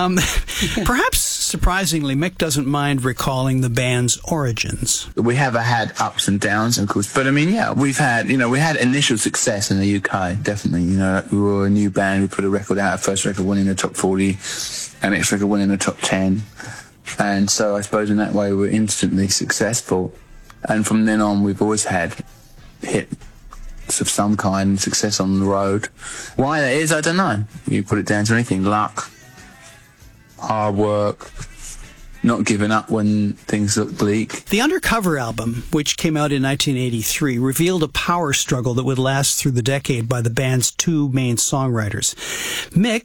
Perhaps surprisingly, Mick doesn't mind recalling the band's origins. We have had ups and downs, of course, but I mean, yeah, we had initial success in the UK, definitely. We were a new band. We put a record out. Our first record went in the top 40, our next record went in the top 10, and so I suppose in that way we were instantly successful. And from then on, we've always had hits of some kind, success on the road. Why that is, I don't know. You put it down to anything: luck, hard work, not giving up when things look bleak. The Undercover album, which came out in 1983, revealed a power struggle that would last through the decade by the band's two main songwriters. Mick